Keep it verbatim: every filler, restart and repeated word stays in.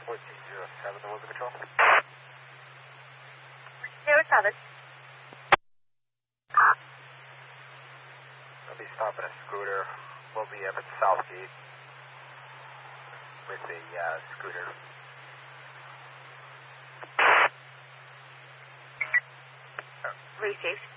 fourteen zero seven, the local control. zero seven. I'll be stopping a scooter. We'll be up at Southgate with a uh, scooter. Received.